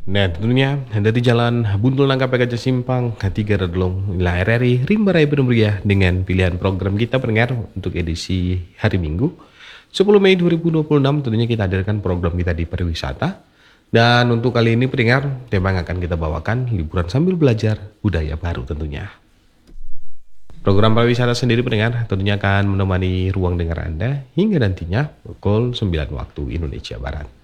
Nah, tentunya dari Jalan Buntul Nangka PKC Simpang Tiga Redlong wilayah RRI Rimba Raya Penuh Meriah dengan pilihan program kita pendengar untuk edisi hari Minggu 10 Mei 2026. Tentunya kita hadirkan program kita di pariwisata. Dan untuk kali ini pendengar, tema yang akan kita bawakan liburan sambil belajar budaya baru tentunya. Program pariwisata sendiri pendengar tentunya akan menemani ruang dengar Anda hingga nantinya pukul 9 waktu Indonesia Barat.